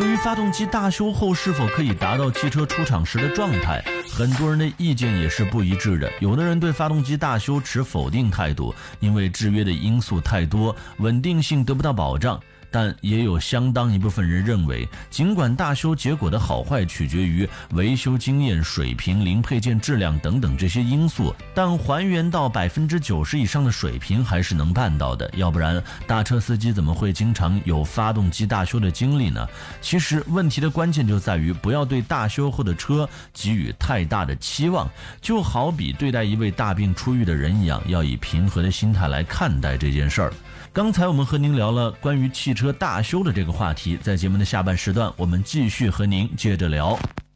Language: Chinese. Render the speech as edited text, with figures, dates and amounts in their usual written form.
对于发动机大修后是否可以达到汽车出厂时的状态，很多人的意见也是不一致的。有的人对发动机大修持否定态度，因为制约的因素太多，稳定性得不到保障。但也有相当一部分人认为，尽管大修结果的好坏取决于维修经验、水平、零配件质量等等这些因素，但还原到90%以上的水平还是能办到的。要不然大车司机怎么会经常有发动机大修的经历呢？其实问题的关键就在于不要对大修后的车给予太大的期望，就好比对待一位大病初愈的人一样，要以平和的心态来看待这件事儿。刚才我们和您聊了关于汽车大修的这个话题，在节目的下半时段，我们继续和您接着聊。